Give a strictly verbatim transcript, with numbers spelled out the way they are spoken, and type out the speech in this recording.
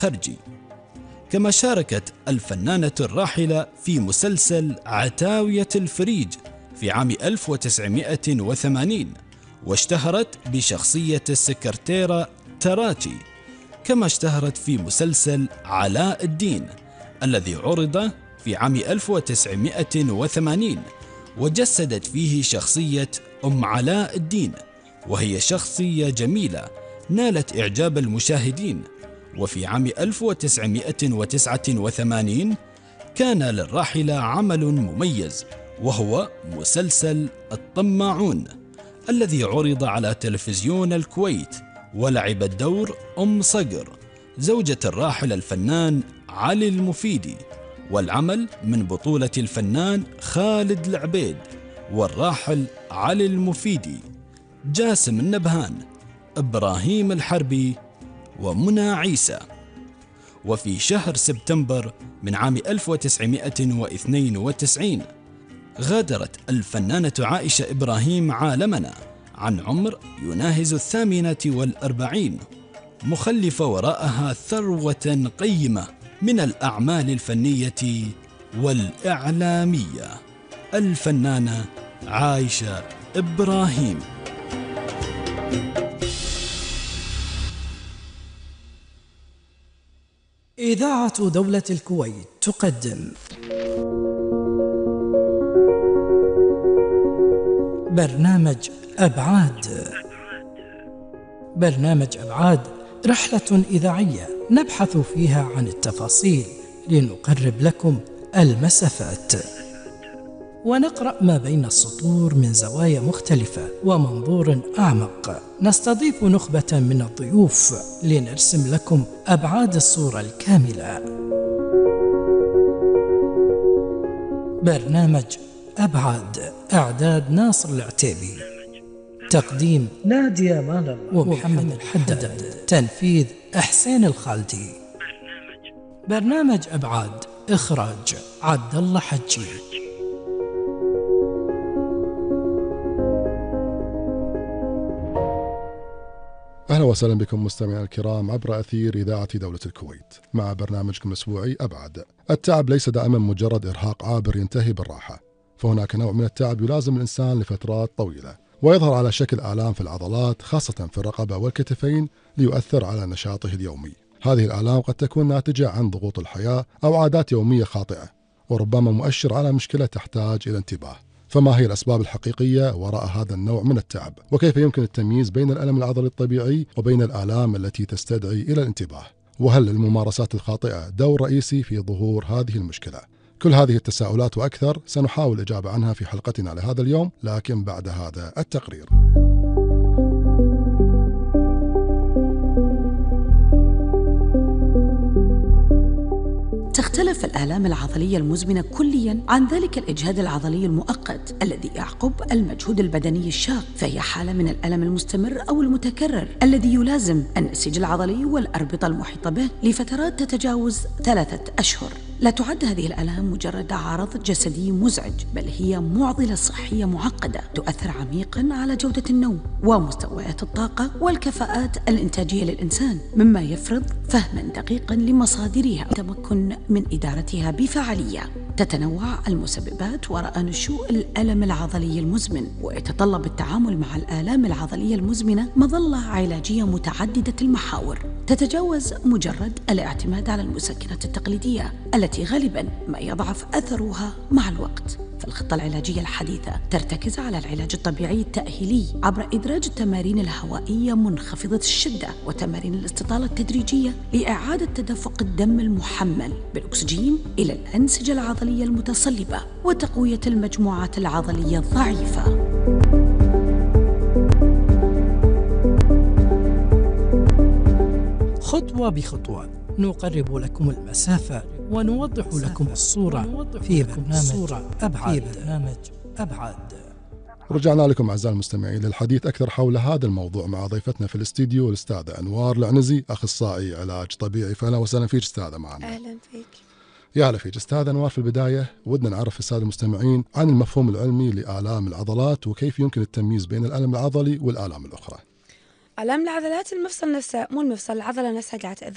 خرجي. كما شاركت الفنانة الراحلة في مسلسل عتاوية الفريج في عام ألف وتسعمائة وثمانين، واشتهرت بشخصية السكرتيرة تراتي. كما اشتهرت في مسلسل علاء الدين الذي عرض في عام ألف وتسعمائة وثمانين، وجسدت فيه شخصية أم علاء الدين، وهي شخصية جميلة نالت إعجاب المشاهدين. وفي عام ألف وتسعمائة وتسعة وثمانين كان للراحلة عمل مميز، وهو مسلسل الطماعون الذي عرض على تلفزيون الكويت، ولعبت دور أم صقر زوجة الراحل الفنان علي المفيدي، والعمل من بطولة الفنان خالد العبيد والراحل علي المفيدي، جاسم النبهان، إبراهيم الحربي، ومنى عيسى. وفي شهر سبتمبر من عام ألف وتسعمائة واثنين وتسعين غادرت الفنانة عائشة إبراهيم عالمنا عن عمر يناهز الثامنة والأربعين، مخلفة وراءها ثروة قيمة من الأعمال الفنية والإعلامية، الفنانة عائشة إبراهيم. إذاعة دولة الكويت تقدم برنامج أبعاد. برنامج أبعاد رحلة إذاعية نبحث فيها عن التفاصيل لنقرب لكم المسافات، ونقرأ ما بين السطور من زوايا مختلفة ومنظور أعمق. نستضيف نخبة من الضيوف لنرسم لكم أبعاد الصورة الكاملة. برنامج أبعاد، إعداد ناصر العتيبي، تقديم نادية مالم ومحمد الحداد، تنفيذ حسين الخالدي. برنامج أبعاد، إخراج عبد الله حجي. أهلا وسهلا بكم مستمعينا الكرام عبر أثير إذاعة دولة الكويت مع برنامجكم الأسبوعي أبعاد. التعب ليس دائما مجرد إرهاق عابر ينتهي بالراحة، فهناك نوع من التعب يلازم الإنسان لفترات طويلة، ويظهر على شكل آلام في العضلات خاصة في الرقبة والكتفين، ليؤثر على نشاطه اليومي. هذه الآلام قد تكون ناتجة عن ضغوط الحياة أو عادات يومية خاطئة، وربما مؤشر على مشكلة تحتاج إلى انتباه. فما هي الأسباب الحقيقية وراء هذا النوع من التعب؟ وكيف يمكن التمييز بين الألم العضلي الطبيعي وبين الآلام التي تستدعي إلى الانتباه؟ وهل الممارسات الخاطئة دور رئيسي في ظهور هذه المشكلة؟ كل هذه التساؤلات وأكثر سنحاول الإجابة عنها في حلقتنا لهذا اليوم، لكن بعد هذا التقرير. تختلف الآلام العضلية المزمنة كلياً عن ذلك الإجهاد العضلي المؤقت الذي يعقب المجهود البدني الشاق، فهي حالة من الألم المستمر أو المتكرر الذي يلازم النسيج العضلي والأربطة المحيطة به لفترات تتجاوز ثلاثة أشهر. لا تعد هذه الآلام مجرد عارض جسدي مزعج، بل هي معضلة صحية معقدة تؤثر عميقاً على جودة النوم ومستويات الطاقة والكفاءات الإنتاجية للإنسان، مما يفرض فهماً دقيقاً لمصادرها والتمكن من إدارتها بفعالية. تتنوع المسببات وراء نشوء الألم العضلي المزمن، ويتطلب التعامل مع الآلام العضلية المزمنة مظلة علاجية متعددة المحاور، تتجاوز مجرد الاعتماد على المسكنات التقليدية التي غالباً ما يضعف أثرها مع الوقت. فالخطة العلاجية الحديثة ترتكز على العلاج الطبيعي التأهيلي عبر إدراج التمارين الهوائية منخفضة الشدة وتمارين الاستطالة التدريجية لإعادة تدفق الدم المحمل بالأكسجين إلى الأنسجة العضلية المتصلبة وتقوية المجموعات العضلية الضعيفة. خطوة بخطوة نقرب لكم المسافة ونوضح لكم الصورة في برنامج أبعاد. في برنامج أبعاد. رجعنا لكم أعزائي المستمعين للحديث أكثر حول هذا الموضوع مع ضيفتنا في الاستديو الأستاذة أنوار العنزي، أخصائي علاج طبيعي. فأهلا وسهلا فيك أستاذة معنا. أهلا فيك. يا هلا فيك أستاذة أنوار. في البداية ودنا نعرف السادة المستمعين عن المفهوم العلمي لآلام العضلات، وكيف يمكن التمييز بين الألم العضلي والآلام الأخرى. آلام العضلات المفصل نفسه، مو المفصل، العضلة نفسها قاعدة تأذي